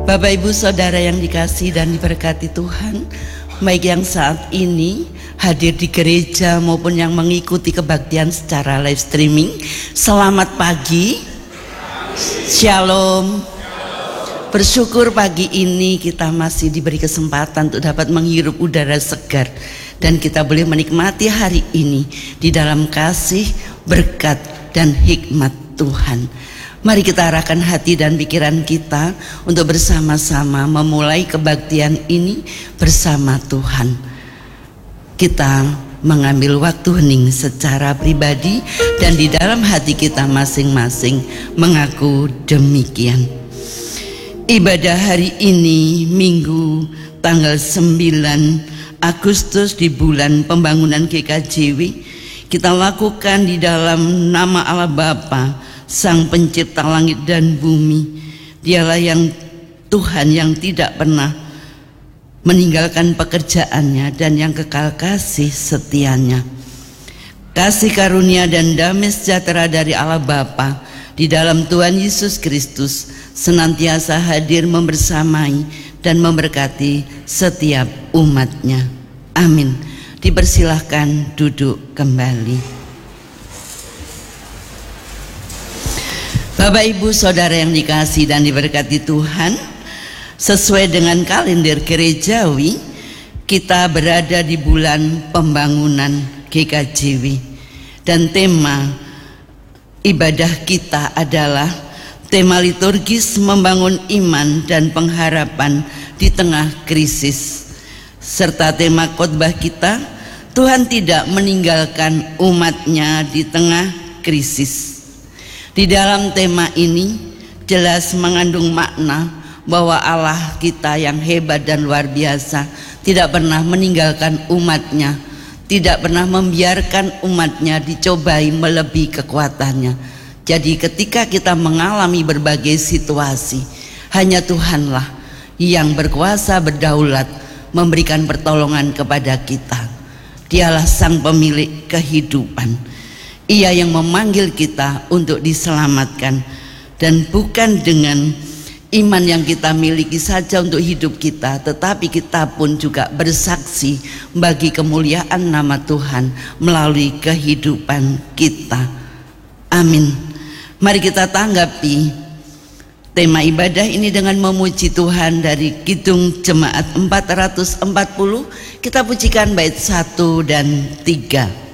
Bapak Ibu Saudara yang dikasihi dan diberkati Tuhan, baik yang saat ini hadir di gereja maupun yang mengikuti kebaktian secara live streaming, selamat pagi, shalom. Bersyukur pagi ini kita masih diberi kesempatan untuk dapat menghirup udara segar, dan kita boleh menikmati hari ini di dalam kasih, berkat, dan hikmat Tuhan. Mari kita arahkan hati dan pikiran kita untuk bersama-sama memulai kebaktian ini bersama Tuhan. Kita mengambil waktu hening secara pribadi dan di dalam hati kita masing-masing mengaku demikian. Ibadah hari ini Minggu tanggal 9 Agustus di bulan pembangunan GKJW kita lakukan di dalam nama Allah Bapa, Sang Pencipta langit dan bumi. Dialah yang Tuhan yang tidak pernah meninggalkan pekerjaannya dan yang kekal kasih setianya. Kasih karunia dan damai sejahtera dari Allah Bapa di dalam Tuhan Yesus Kristus senantiasa hadir membersamai dan memberkati setiap umatnya. Amin. Dipersilahkan duduk kembali. Bapak Ibu Saudara yang dikasihi dan diberkati Tuhan, sesuai dengan kalender gerejawi, kita berada di bulan pembangunan GKJW dan tema ibadah kita adalah tema liturgis membangun iman dan pengharapan di tengah krisis, serta tema khotbah kita, Tuhan tidak meninggalkan umatnya di tengah krisis. Di dalam tema ini jelas mengandung makna bahwa Allah kita yang hebat dan luar biasa tidak pernah meninggalkan umatnya, tidak pernah membiarkan umatnya dicobai melebihi kekuatannya. Jadi ketika kita mengalami berbagai situasi, hanya Tuhanlah yang berkuasa berdaulat memberikan pertolongan kepada kita. Dialah sang pemilik kehidupan. Ia yang memanggil kita untuk diselamatkan, dan bukan dengan iman yang kita miliki saja untuk hidup kita, tetapi kita pun juga bersaksi bagi kemuliaan nama Tuhan melalui kehidupan kita. Amin. Mari kita tanggapi tema ibadah ini dengan memuji Tuhan dari Kidung Jemaat 440. Kita pujikan bait 1 dan 3.